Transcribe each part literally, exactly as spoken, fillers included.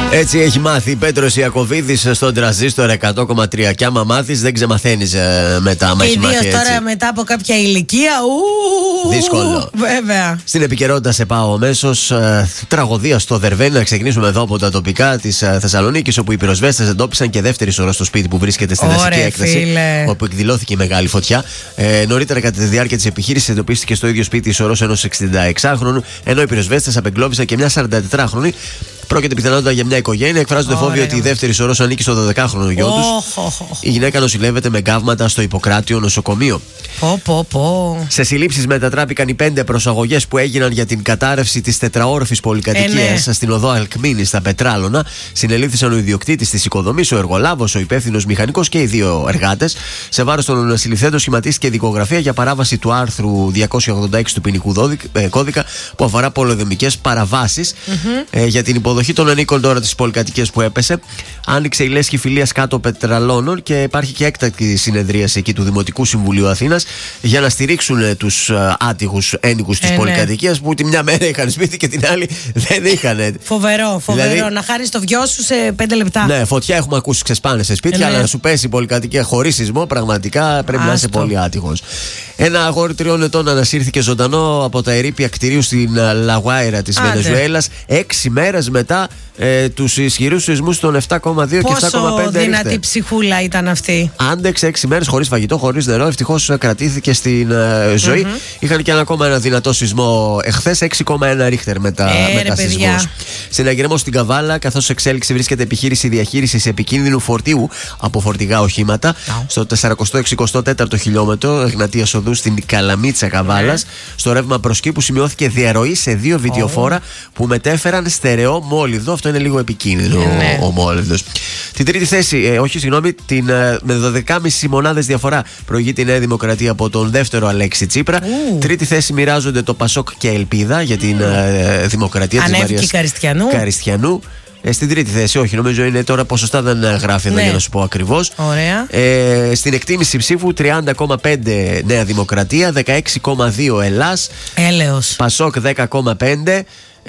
Έτσι έχει μάθει Πέτρος Ιακωβίδης στον Τραζίστορ εκατό κόμμα τρία. Και άμα μάθεις, δεν ξεμαθαίνεις ε, μετά. Και ιδίως τώρα μετά από κάποια ηλικία. Ου, δύσκολο. Βέβαια. Στην επικαιρότητα σε πάω αμέσως. Ε, τραγωδία στο Δερβένι. Να ξεκινήσουμε εδώ από τα τοπικά της ε, Θεσσαλονίκης, όπου οι πυροσβέστες εντόπισαν και δεύτερη σωρό στο σπίτι που βρίσκεται στη δασική έκταση. Φίλε. Όπου εκδηλώθηκε η μεγάλη φωτιά. Ε, νωρίτερα, κατά τη διάρκεια της επιχείρησης, εντοπίστηκε στο ίδιο σπίτι η σωρός ενός εξηνταεξάχρονου, ενώ οι πυροσβέστες απεγκλώβησαν και μια σαραντατετράχρονη. Πρόκειται πιθανότατα για μια οικογένεια. Εκφράζονται φόβοι ότι η δεύτερη σωρός ανήκει στο δωδεκάχρονο γιο τους. Oh, oh, oh. Η γυναίκα νοσηλεύεται με γκάβματα στο Ιπποκράτιο νοσοκομείο. Πω, πω, πω. Σε συλλήψεις μετατράπηκαν οι πέντε προσαγωγές που έγιναν για την κατάρρευση της τετραόροφης πολυκατοικίας ε, ναι. στην οδό Αλκμίνη στα Πετράλωνα. Συνελήφθησαν ο ιδιοκτήτης της οικοδομής, ο εργολάβος, ο υπεύθυνος μηχανικός και οι δύο εργάτες. Σε βάρος των συλληφθέντων σχηματίστηκε δικογραφία για παράβαση του άρθρου διακόσια ογδόντα έξι του ποινικού κώδικα, που αφορά πολεοδομικές παραβάσεις. Mm-hmm. Ε, για την υποδοχή των ανήκων τώρα της πολυκατοικίας που έπεσε, άνοιξε η λέσχη φιλίας κάτω Πετραλώνων και υπάρχει και έκτακτη συνεδρίαση εκεί του Δημοτικού Συμβουλίου Αθήνας για να στηρίξουν τους άτυχους ένοικους της ε, πολυκατοικίας, ναι. που τη μια μέρα είχαν σπίτι και την άλλη δεν είχαν. Φοβερό, φοβερό. Δηλαδή, να χάνεις το βιό σου σε πέντε λεπτά. Ναι, φωτιά έχουμε ακούσει, ξεσπάνε σε σπίτια, ε, ναι. αλλά να σου πέσει η πολυκατοικία χωρίς σεισμό, πραγματικά πρέπει Άστο. να είσαι πολύ άτυχος. Ένα αγόρι τριών ετών ανασύρθηκε ζωντανό από τα ερείπια κτηρίου στην Λαγουάιρα της Βενεζουέλας, έξι μέρες μετά ε, τους ισχυρούς σεισμούς των επτά κόμμα δύο και επτά κόμμα πέντε. Πόσο δυνατή ψυχούλα ήταν αυτή. Άντεξε έξι μέρες χωρίς φαγητό, χωρίς νερό. Ευτυχώς κρατήθηκε στην ε, ζωή. Mm-hmm. Είχαν και ένα ακόμα ένα δυνατό σεισμό εχθές, έξι κόμμα ένα ρίχτερ μετά, ε, μετά σεισμούς. Συναγερμό στην Καβάλα, καθώς σε εξέλιξη βρίσκεται επιχείρηση διαχείρισης επικίνδυνου φορτίου από φορτηγά οχήματα. Oh. Στο τετρακόσια εξήντα τέσσερα χιλιόμετρο Εγνατίας Οδού στην Καλαμίτσα Καβάλας. Yeah. Στο ρεύμα προς Κήπου σημειώθηκε διαρροή σε δύο βιντεοφόρα oh. που μετέφεραν στερεό μόλυβδο. Αυτό είναι λίγο επικίνδυνο yeah. ο, ο μόλυβδος. Την τρίτη θέση, ε, όχι συγγνώμη, την, ε, με δώδεκα κόμμα πέντε μονάδες διαφορά προηγείται η Νέα Δημοκρατία από τον δεύτερο Αλέξη Τσίπρα. Uh. Τρίτη θέση μοιράζονται το Πασόκ και Ελπίδα για την ε, Δημοκρατία της Μαρίας Καριστιανού. Καριστιανού. Ε, στην τρίτη θέση, όχι, νομίζω είναι τώρα ποσοστά, δεν γράφει εδώ ναι. για να σου πω ακριβώς. Ωραία. Ε, στην εκτίμηση ψήφου τριάντα κόμμα πέντε Νέα Δημοκρατία, δεκαέξι κόμμα δύο Ελλάς. Έλεος. Πασόκ δέκα κόμμα πέντε.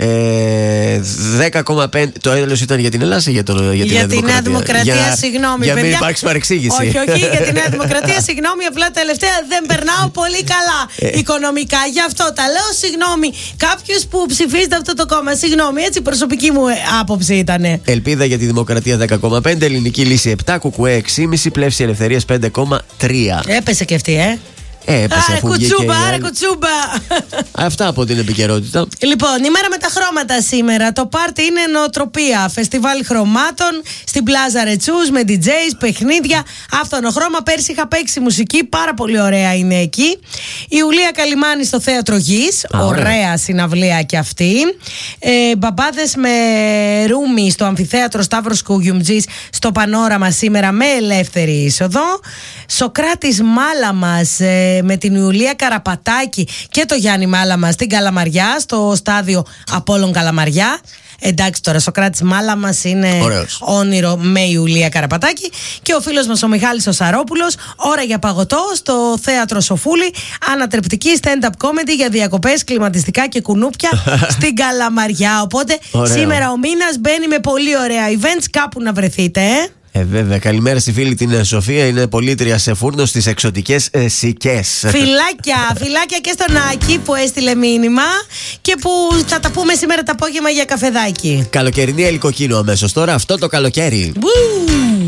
Ε, δέκα κόμμα πέντε. Το έλεος ήταν για την Ελλάδα ή για, το, για, για την Νέα Δημοκρατία? Για, συγγνώμη, για μην υπάρξει παρεξήγηση. Όχι, όχι, για την Νέα Δημοκρατία, συγγνώμη, απλά τελευταία δεν περνάω πολύ καλά οικονομικά. Γι' αυτό τα λέω, συγγνώμη. Κάποιος που ψηφίζεται αυτό το κόμμα, συγγνώμη, έτσι προσωπική μου άποψη ήταν. Ελπίδα για τη Δημοκρατία δέκα κόμμα πέντε, Ελληνική Λύση επτά, Κουκουέ έξι κόμμα πέντε, Πλεύση Ελευθερίας πέντε κόμμα τρία. Έπεσε και αυτή, ε. Ε, άρε κουτσούμπα, άρε κουτσούμπα. Αυτά από την επικαιρότητα. Λοιπόν, η μέρα με τα χρώματα σήμερα. Το πάρτι είναι νοοτροπία. Φεστιβάλ χρωμάτων στην Πλάζα Ρετσούς με ντι τζέις, παιχνίδια. Αυτόνο χρώμα. Πέρσι είχα παίξει μουσική. Πάρα πολύ ωραία είναι εκεί. Η Ιουλία Καλιμάνη στο Θέατρο Γης. Α, ωραία. ωραία συναυλία κι αυτή. Ε, μπαμπάδες με ρούμι στο Αμφιθέατρο Σταύρος Κουγιουμτζής στο Πανόραμα σήμερα με ελεύθερη είσοδο. Σοκράτης Μάλαμας ε, με την Ιουλία Καραπατάκη και το Γιάννη Μάλαμα στην Καλαμαριά, στο στάδιο Απόλλων Καλαμαριά. Εντάξει, τώρα Σοκράτης Μάλαμας είναι ωραίος. Όνειρο με Ιουλία Καραπατάκη. Και ο φίλος μας ο Μιχάλης ο Σαρόπουλος, ώρα για παγωτό στο Θέατρο Σοφούλη. Ανατρεπτική stand-up comedy για διακοπές, κλιματιστικά και κουνούπια στην Καλαμαριά. Οπότε ωραίο. Σήμερα ο μήνας μπαίνει με πολύ ωραία events, κάπου να βρεθείτε, ε. Ε, βέβαια. Καλημέρα στη φίλη την Σοφία. Είναι πολίτρια σε φούρνο στις εξωτικές ε, Σικές. Φιλάκια, φιλάκια και στον Άκη που έστειλε μήνυμα και που θα τα πούμε σήμερα το απόγευμα για καφεδάκι. Καλοκαιρινή ελικοκίνο αμέσως τώρα, αυτό το καλοκαίρι. Μπου!